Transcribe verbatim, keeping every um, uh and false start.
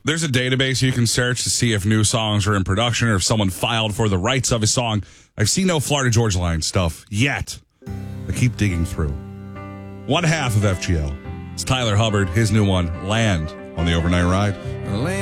There's a database you can search to see if new songs are in production or if someone filed for the rights of a song. I've seen no Florida Georgia Line stuff yet. I keep digging through. One half of F G L. It's Tyler Hubbard, his new one, Land, on the Overnight Ride. Land.